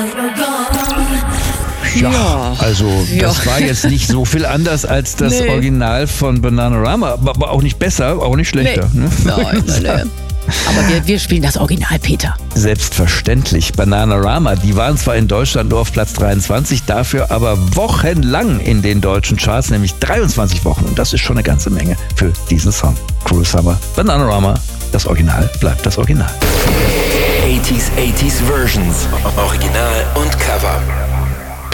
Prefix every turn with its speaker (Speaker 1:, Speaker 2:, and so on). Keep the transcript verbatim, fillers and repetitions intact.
Speaker 1: Ja, also
Speaker 2: Ja.
Speaker 1: das war jetzt nicht so viel anders als das
Speaker 2: Nee.
Speaker 1: Original von Bananarama, aber aber auch nicht besser, auch nicht schlechter.
Speaker 2: Nee.
Speaker 1: Ne?
Speaker 2: Nein, nein, nein. Aber wir, wir spielen das Original, Peter.
Speaker 1: Selbstverständlich. Bananarama, die waren zwar in Deutschland nur auf Platz dreiundzwanzig, dafür aber wochenlang in den deutschen Charts, nämlich dreiundzwanzig Wochen. Und das ist schon eine ganze Menge für diesen Song. Cruel Summer, Bananarama, das Original bleibt das Original.
Speaker 3: achtziger, achtziger Versions. Original und Cover.